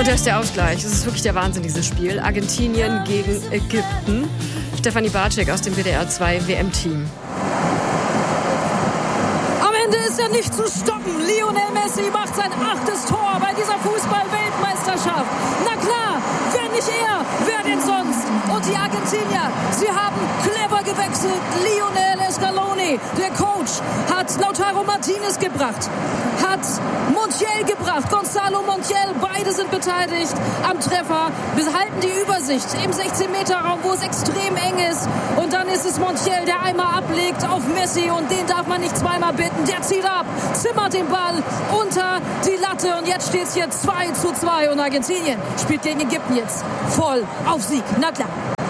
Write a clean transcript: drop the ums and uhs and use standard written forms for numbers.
Und da ist der Ausgleich. Es ist wirklich der Wahnsinn, dieses Spiel. Argentinien gegen Ägypten. Stefanie Bartschek aus dem WDR 2 WM-Team. Am Ende ist er nicht zu stoppen. Lionel Messi macht sein 8. Tor bei dieser Fußball-Weltmeisterschaft. Na klar, wenn nicht er, wer denn sonst? Und die Argentinier, sie haben clever gewechselt. Lionel Scaloni, der Coach, hat Lautaro Martinez gebracht, hat Montiel gebracht, Gonzalo Montiel, beide sind beteiligt am Treffer. Wir halten die Übersicht im 16-Meter-Raum, wo es extrem eng ist. Und dann ist es Montiel, der einmal ablegt auf Messi und den darf man nicht zweimal bitten. Der zieht ab, zimmert den Ball unter die Latte und jetzt steht es hier 2:2 und Argentinien spielt gegen Ägypten jetzt voll auf Sieg. Na klar.